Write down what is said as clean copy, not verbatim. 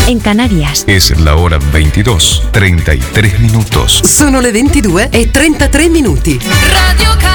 en Canarias. Es la hora 22:33 minutos. Sono le 22:33 minuti. Radio